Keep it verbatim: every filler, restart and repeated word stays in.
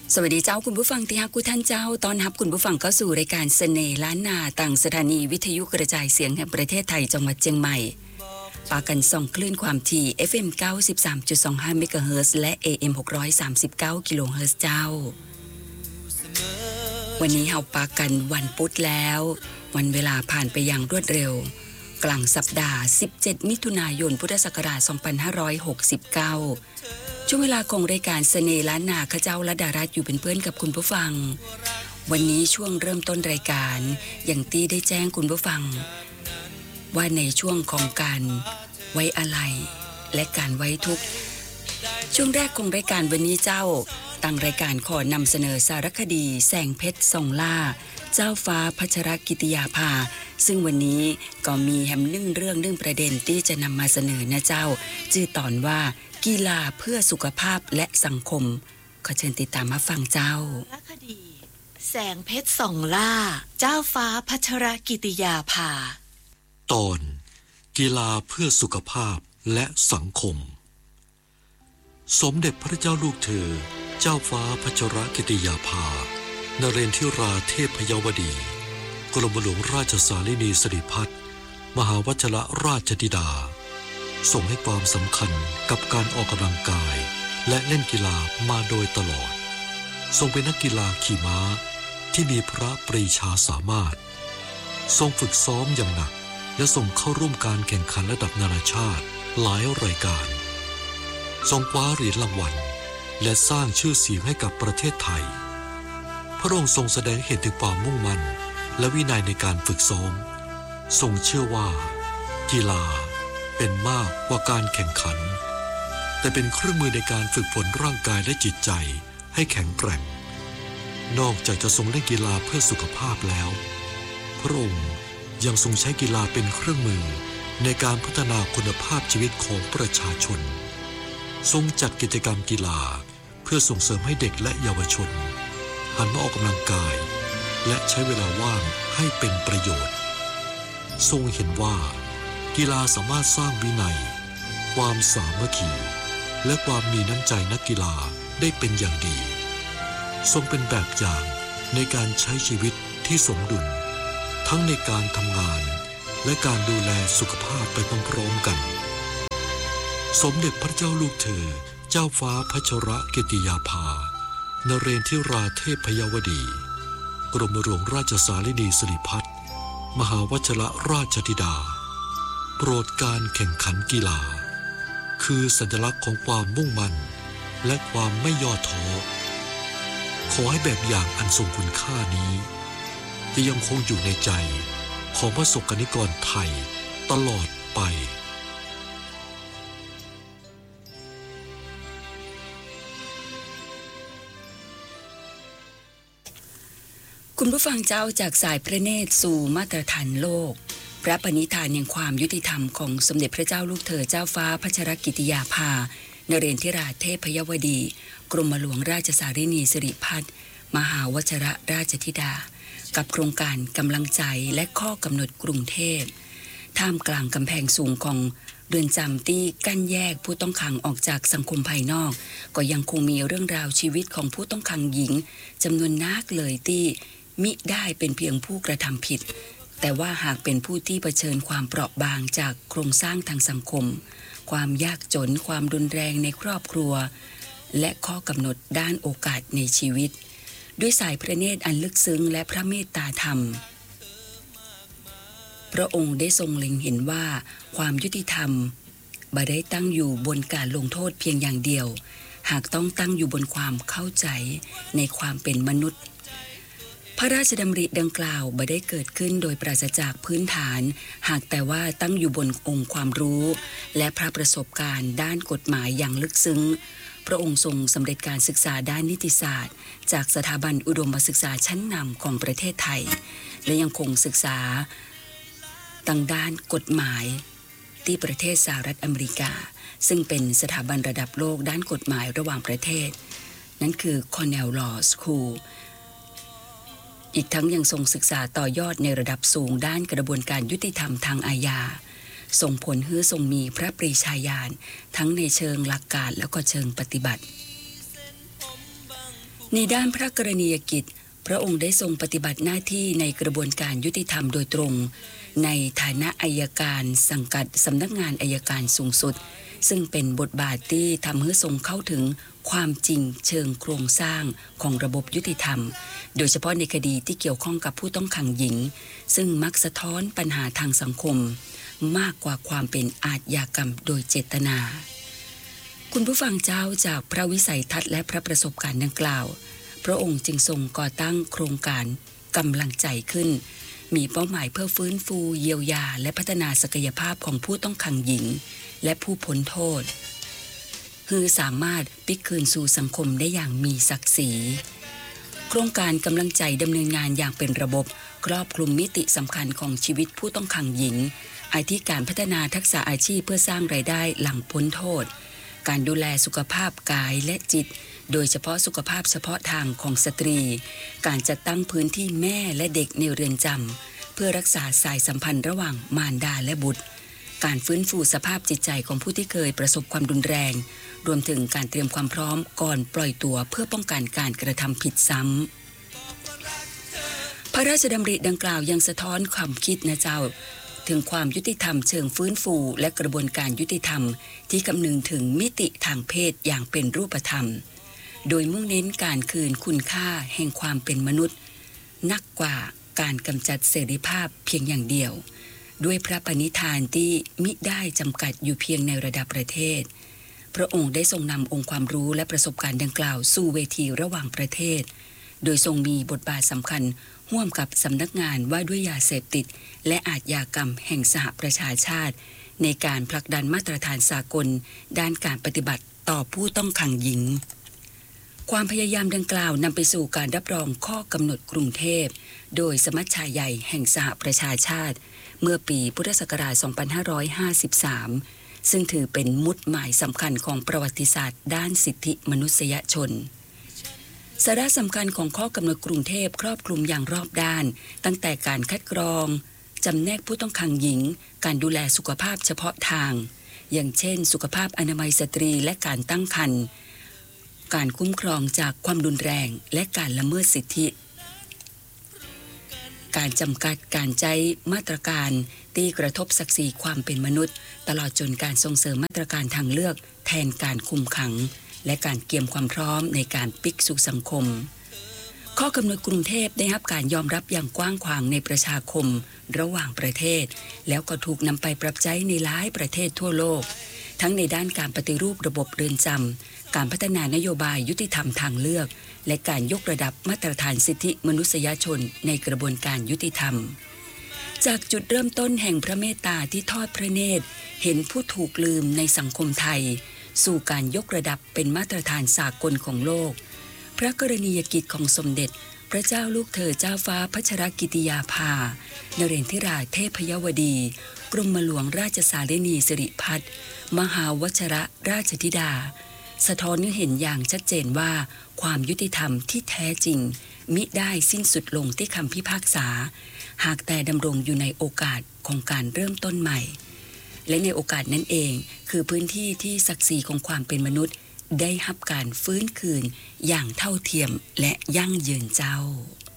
สวัสดีเจ้าคุณผู้ฟังที่ฮักกุท่านเจ้าตอนรับคุณผู้ฟังเข้าสู่รายการเสน่ห์ล้านนาต่างสถานีวิทยุกระจายเสียงแห่งประเทศไทยจังหวัดเชียงใหม่ปากันส่องคลื่นความถี่ เอฟ เอ็ม เก้าสิบสามจุดสองห้า เมกะเฮิรตซ์และ เอ เอ็ม หกร้อยสามสิบเก้า กิโลเฮิรตซ์เจ้าวันนี้เฮาปากันวันพุธแล้ววันเวลาผ่านไปอย่างรวดเร็วกลางสัปดาห์สิบเจ็ดมิถุนายนพุทธศักราชสองพันห้าร้อยหกสิบเก้าช่วงเวลาของรายการเสน่ห์ล้านนาข้าเจ้าและดารัตอยู่เป็นเพื่อนกับคุณผู้ฟังวันนี้ช่วงเริ่มต้นรายการอย่างที่ได้แจ้งคุณผู้ฟังว่าในช่วงของการไว้อาลัยและการไว้ทุกข์ช่วงแรกของรายการวันนี้เจ้าตั้งรายการขอนำเสนอสารคดีแสงเพชรส่องล่าเจ้าฟ้าพัชรกิติยาภาซึ่งวันนี้ก็มีแฮมนึ่งเรื่องนึ่งประเด็นที่จะนำมาเสนอนะเจ้าชื่อตอนว่ากีฬาเพื่อสุขภาพและสังคมขอเชิญติดตามมาฟังเจ้าสารคดีแสงเพชรส่องล่าเจ้าฟ้าพัชรกิติยาภาตอนกีฬาเพื่อสุขภาพและสังคมสมเด็จพระเจ้าลูกเธอเจ้าฟ้าพัชรกิติยาภานเรนทิราเทพยวดีกรมหลวงราชสารินีสิริพัฒน์มหาวชรราชธิดาทรงให้ความสำคัญกับการออกกำลังกายและเล่นกีฬามาโดยตลอดทรงเป็นนักกีฬาขี่ม้าที่มีพระปรีชาสามารถทรงฝึกซ้อมอย่างหนักและส่งเข้าร่วมการแข่งขันระดับนานาชาติหลายรายการทรงคว้าเหรียญรางวัลและสร้างชื่อเสียงให้กับประเทศไทยพระองค์ทรงแสดงเห็นถึงความมุ่งมั่นและวินัยในการฝึกซ้อมทรงเชื่อว่ากีฬาเป็นมากกว่าการแข่งขันแต่เป็นเครื่องมือในการฝึกฝนร่างกายและจิตใจให้แข็งแกร่งนอกจากจะทรงเล่นกีฬาเพื่อสุขภาพแล้วพระองค์ยังทรงใช้กีฬาเป็นเครื่องมือในการพัฒนาคุณภาพชีวิตของประชาชนทรงจัดกิจกรรมกีฬาเพื่อส่งเสริมให้เด็กและเยาวชนหันมาออกกำลังกายและใช้เวลาว่างให้เป็นประโยชน์ทรงเห็นว่ากีฬาสามารถสร้างวินัยความสามัคคีและความมีน้ำใจนักกีฬาได้เป็นอย่างดีทรงเป็นแบบอย่างในการใช้ชีวิตที่สมดุลทั้งในการทำงานและการดูแลสุขภาพไปพร้อมๆกันสมเด็จพระเจ้าลูกเธอเจ้าฟ้าพัชรกิติยาภานเรนทิราเทพยวดีกรมหลวงราชสารินีสิริพัฒน์มหาวชรราชธิดาโปรดการแข่งขันกีฬาคือสัญลักษณ์ของความมุ่งมั่นและความไม่ย่อท้อขอให้แบบอย่างอันทรงคุณค่านี้จะยังคงอยู่ในใจของประสบกนิกรไทยตลอดไปคุณผู้ฟังเจ้าจากสายพระเนตรสู่มาตรฐานโลกพระปณิธานแห่งความยุติธรรมของสมเด็จพระเจ้าลูกเธอเจ้าฟ้าพัชรกิติยาภานเรนทิราเทพยวดีกรมหลวงราชสารินีสิริพัฒน์มหาวชรราชธิดากับโครงการกำลังใจและข้อกำหนดกรุงเทพท่ามกลางกำแพงสูงของเรือนจำที่กั้นแยกผู้ต้องขังออกจากสังคมภายนอกก็ยังคงมีเรื่องราวชีวิตของผู้ต้องขังหญิงจำนวนนักเลยที่มิได้เป็นเพียงผู้กระทำผิดแต่ว่าหากเป็นผู้ที่เผชิญความเปราะบางจากโครงสร้างทางสังคมความยากจนความรุนแรงในครอบครัวและข้อกำหนดด้านโอกาสในชีวิตด้วยสายพระเนตรอันลึกซึ้งและพระเมตตาธรรมพระองค์ได้ทรงเล็งเห็นว่าความยุติธรรมบ่ได้ตั้งอยู่บนการลงโทษเพียงอย่างเดียวหากต้องตั้งอยู่บนความเข้าใจในความเป็นมนุษย์พระราชดำริดังกล่าวบ่ได้เกิดขึ้นโดยปราศจากพื้นฐานหากแต่ว่าตั้งอยู่บนองค์ความรู้และพระประสบการณ์ด้านกฎหมายอย่างลึกซึ้งพระองค์ทรงสำเร็จการศึกษาด้านนิติศาสตร์จากสถาบันอุดมศึกษาชั้นนำของประเทศไทยและยังคงศึกษาทางด้านกฎหมายที่ประเทศสหรัฐอเมริกาซึ่งเป็นสถาบันระดับโลกด้านกฎหมายระหว่างประเทศนั่นคือ Cornell Law Schoolอีกทั้งยังทรงศึกษาต่อยอดในระดับสูงด้านกระบวนการยุติธรรมทางอาญาส่งผลให้ทรงมีพระปรีชาญาณทั้งในเชิงหลักการแล้วก็เชิงปฏิบัติ ในในด้านพระกรณียกิจพระองค์ได้ทรงปฏิบัติหน้าที่ในกระบวนการยุติธรรมโดยตรงในฐานะอัยการสังกัดสำนักงานอัยการสูงสุดซึ่งเป็นบทบาทที่ทำให้ทรงเข้าถึงความจริงเชิงโครงสร้างของระบบยุติธรรมโดยเฉพาะในคดีที่เกี่ยวข้องกับผู้ต้องขังหญิงซึ่งมักสะท้อนปัญหาทางสังคมมากกว่าความเป็นอาชญากรรมโดยเจตนาคุณผู้ฟังเจ้าจากพระวิสัยทัศน์และพระประสบการณ์ดังกล่าวพระองค์จึงทรงก่อตั้งโครงการกำลังใจขึ้นมีเป้าหมายเพื่อฟื้นฟูเยียวยาและพัฒนาศักยภาพของผู้ต้องขังหญิงและผู้พ้นโทษคือสามารถพลิกคืนสู่สังคมได้อย่างมีศักดิ์ศรีโครงการกำลังใจดำเนินงานอย่างเป็นระบบครอบคลุมมิติสำคัญของชีวิตผู้ต้องขังหญิงอาทิการพัฒนาทักษะอาชีพเพื่อสร้างรายได้หลังพ้นโทษการดูแลสุขภาพกายและจิตโดยเฉพาะสุขภาพเฉพาะทางของสตรีการจัดตั้งพื้นที่แม่และเด็กในเรือนจำเพื่อรักษาสายสัมพันธ์ระหว่างมารดาและบุตรการฟื้นฟูสภาพจิตใจของผู้ที่เคยประสบความรุนแรงรวมถึงการเตรียมความพร้อมก่อนปล่อยตัวเพื่อป้องกันการกระทำผิดซ้ำพระราชดำริดังกล่าวยังสะท้อนความคิดนะเจ้าถึงความยุติธรรมเชิงฟื้นฟูและกระบวนการยุติธรรมที่คำนึงถึงมิติทางเพศอย่างเป็นรูปธรรมโดยมุ่งเน้นการคืนคุณค่าแห่งความเป็นมนุษย์นักกว่าการกำจัดเสรีภาพเพียงอย่างเดียวด้วยพระปณิธานที่มิได้จำกัดอยู่เพียงในระดับประเทศพระองค์ได้ทรงนำองค์ความรู้และประสบการณ์ดังกล่าวสู่เวทีระหว่างประเทศโดยทรงมีบทบาทสำคัญร่วมกับสำนักงานว่าด้วยยาเสพติดและอาชญากรรมแห่งสหประชาชาติในการผลักดันมาตรฐานสากลด้านการปฏิบัติต่อผู้ต้องขังหญิงความพยายามดังกล่าวนำไปสู่การรับรองข้อกำหนดกรุงเทพโดยสมัชชาใหญ่แห่งสหประชาชาติเมื่อปีพุทธศักราช สองพันห้าร้อยห้าสิบสาม ซึ่งถือเป็นมุดหมายสำคัญของประวัติศาสตร์ด้านสิทธิมนุษยชนสาระสำคัญของข้อกำหนดกรุงเทพครอบคลุมอย่างรอบด้านตั้งแต่การคัดกรองจำแนกผู้ต้องขังหญิงการดูแลสุขภาพเฉพาะทางอย่างเช่นสุขภาพอนามัยสตรีและการตั้งครรภ์การคุ้มครองจากความรุนแรงและการละเมิดสิทธิการจำกัดการใช้มาตรการที่กระทบศักดิ์ศรีความเป็นมนุษย์ตลอดจนการส่งเสริมมาตรการทางเลือกแทนการคุมขังและการเตรียมความพร้อมในการพลิกสู่สังคมข้อกำหนดกรุงเทพได้รับการยอมรับอย่างกว้างขวางในประชาคมระหว่างประเทศแล้วก็ถูกนำไปปรับใช้ในหลายประเทศทั่วโลกทั้งในด้านการปฏิรูประบบเรือนจำการพัฒนานโยบายยุติธรรมทางเลือกและการยกระดับมาตรฐานสิทธิมนุษยชนในกระบวนการยุติธรรมจากจุดเริ่มต้นแห่งพระเมตตาที่ทอดพระเนตรเห็นผู้ถูกลืมในสังคมไทยสู่การยกระดับเป็นมาตรฐานสากลของโลกพระกรณียกิจของสมเด็จพระเจ้าลูกเธอเจ้าฟ้าพัชรกิติยาภานเรนทิราเทพยวดีกรมหลวงราชสารินีสิริพัฒน์มหาวชรราชธิดาสะท้อนให้เห็นอย่างชัดเจนว่าความยุติธรรมที่แท้จริงมิได้สิ้นสุดลงที่คำพิพากษาหากแต่ดำรงอยู่ในโอกาสของการเริ่มต้นใหม่และในโอกาสนั้นเองคือพื้นที่ที่ศักดิ์ศรีของความเป็นมนุษย์ได้รับการฟื้นคืนอย่างเท่าเทียมและยั่งยืนเจ้า